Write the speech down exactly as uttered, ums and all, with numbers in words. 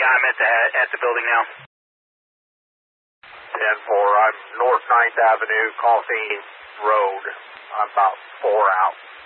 Yeah, I'm at the at the building now. ten four, I'm North ninth Avenue, Coffee Road. I'm about four out.